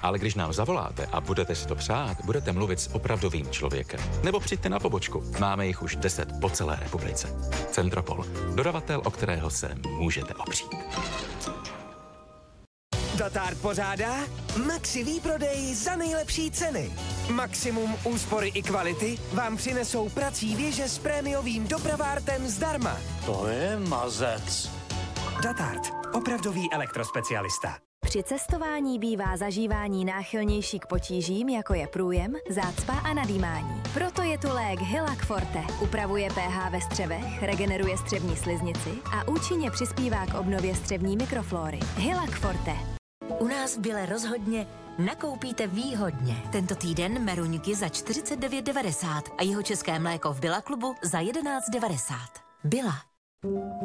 Ale když nám zavoláte a budete si to přát, budete mluvit s opravdovým člověkem. Nebo přijďte na pobočku. Máme jich už 10 po celé republice. Centropol. Dodavatel, o kterého se můžete opřít. Datard pořádá Maxi výprodej za nejlepší ceny. Maximum úspory i kvality vám přinesou prací věže s prémiovým dopravártem zdarma. To je mazec. Datard. Opravdový elektrospecialista. Při cestování bývá zažívání náchylnější k potížím, jako je průjem, zácpa a nadýmání. Proto je tu lék Hylac Forte. Upravuje pH ve střevech, regeneruje střevní sliznici a účinně přispívá k obnově střevní mikroflóry. Hylac Forte. U nás v Bile rozhodně nakoupíte výhodně. Tento týden meruňky za 49,90 a jeho české mléko v Billa klubu za 11,90. Billa.